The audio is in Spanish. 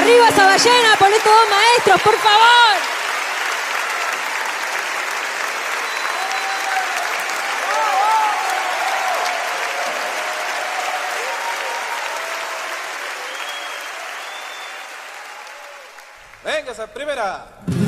Arriba esa ballena, poné todos maestros, por favor. Venga esa primera.